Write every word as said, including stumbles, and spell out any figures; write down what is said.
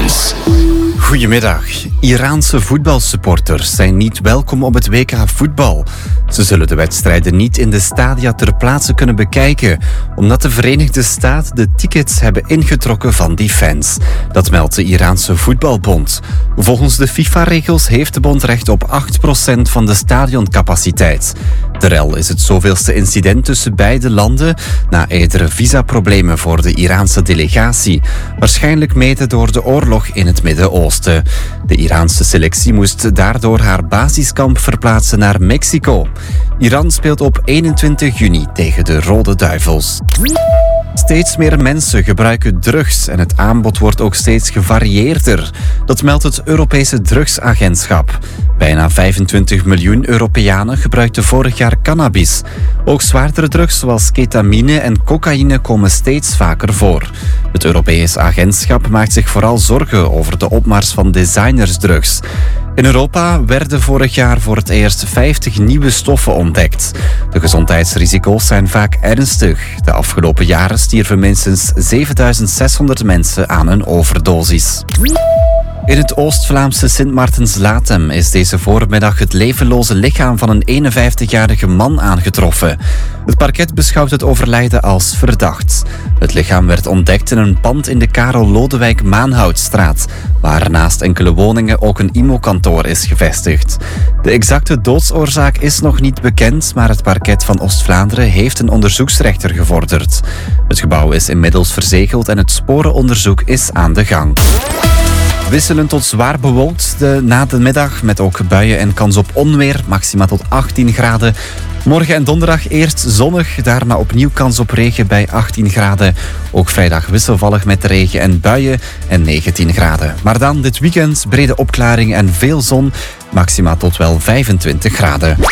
Fans. Goedemiddag. Iraanse voetbalsupporters zijn niet welkom op het W K voetbal. Ze zullen de wedstrijden niet in de stadia ter plaatse kunnen bekijken, omdat de Verenigde Staten de tickets hebben ingetrokken van die fans. Dat meldt de Iraanse voetbalbond. Volgens de FIFA-regels heeft de bond recht op acht procent van de stadioncapaciteit. De rel is het zoveelste incident tussen beide landen na eerdere visaproblemen voor de Iraanse delegatie. Waarschijnlijk mede door de oorlog in het Midden-Oosten. De Iraanse selectie moest daardoor haar basiskamp verplaatsen naar Mexico. Iran speelt op eenentwintig juni tegen de Rode Duivels. Steeds meer mensen gebruiken drugs en het aanbod wordt ook steeds gevarieerder. Dat meldt het Europese drugsagentschap. Bijna vijfentwintig miljoen Europeanen gebruikten vorig jaar cannabis. Ook zwaardere drugs zoals ketamine en cocaïne komen steeds vaker voor. Het Europese agentschap maakt zich vooral zorgen over de opmars van designersdrugs. In Europa werden vorig jaar voor het eerst vijftig nieuwe stoffen ontdekt. De gezondheidsrisico's zijn vaak ernstig. De afgelopen jaren stierven minstens zevenduizend zeshonderd mensen aan een overdosis. In het Oost-Vlaamse Sint-Maartens-Latem is deze voormiddag het levenloze lichaam van een eenenvijftigjarige man aangetroffen. Het parket beschouwt het overlijden als verdacht. Het lichaam werd ontdekt in een pand in de Karel Lodewijk-Maanhoutstraat, waar naast enkele woningen ook een I M O-kantoor is gevestigd. De exacte doodsoorzaak is nog niet bekend, maar het parket van Oost-Vlaanderen heeft een onderzoeksrechter gevorderd. Het gebouw is inmiddels verzegeld en het sporenonderzoek is aan de gang. Wisselend tot zwaar bewolkt de, na de middag met ook buien en kans op onweer, maxima tot achttien graden. Morgen en donderdag eerst zonnig, daarna opnieuw kans op regen bij achttien graden. Ook vrijdag wisselvallig met regen en buien en negentien graden. Maar dan dit weekend brede opklaring en veel zon, maxima tot wel vijfentwintig graden.